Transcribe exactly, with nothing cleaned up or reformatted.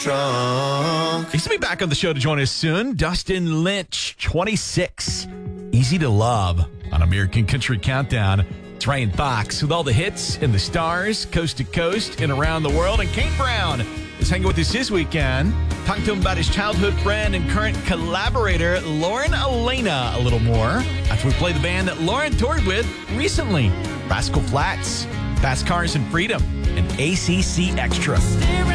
drunk. He's going to be back on the show to join us soon. Dustin Lynch, twenty-six. Easy to Love on American Country Countdown. It's Ryan Fox with all the hits and the stars, coast to coast and around the world. And Kane Brown is hanging with us this weekend. Talking to him about his childhood friend and current collaborator, Lauren Elena, a little more. After we play the band that Lauren toured with recently, Rascal Flatts, Fast Cars and Freedom, and A C C Extra.